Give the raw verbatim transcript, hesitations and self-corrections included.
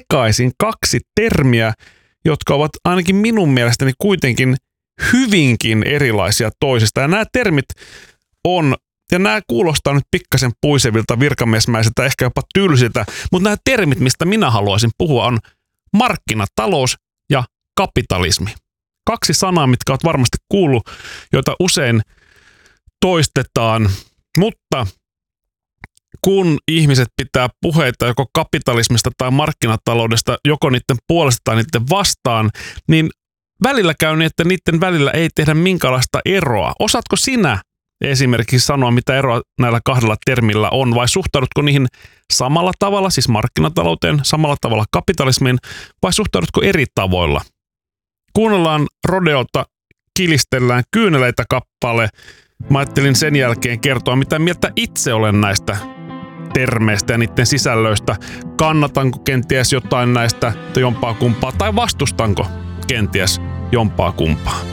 sekaisin kaksi termiä, jotka ovat ainakin minun mielestäni kuitenkin hyvinkin erilaisia toisista. Ja nämä termit on, ja nämä kuulostaa nyt pikkasen puisevilta, virkamiesmäisiltä, ehkä jopa tylsiltä, mutta nämä termit, mistä minä haluaisin puhua, on markkinatalous ja kapitalismi. Kaksi sanaa, mitkä olet varmasti kuullut, joita usein toistetaan, mutta kun ihmiset pitää puheita joko kapitalismista tai markkinataloudesta, joko niiden puolesta tai niiden vastaan, niin välillä käy niin, että niiden välillä ei tehdä minkäänlaista eroa. Osaatko sinä esimerkiksi sanoa, mitä eroa näillä kahdella termillä on, vai suhtaudutko niihin samalla tavalla, siis markkinatalouteen, samalla tavalla kapitalismiin, vai suhtaudutko eri tavoilla? Kuunnellaan Rodeolta Kilistellään kyyneleitä kappale. Mä ajattelin sen jälkeen kertoa, mitä mieltä itse olen näistä termeistä ja niiden sisällöistä. Kannatanko kenties jotain näistä jompaa kumpaa tai vastustanko kenties jompaa kumpaa.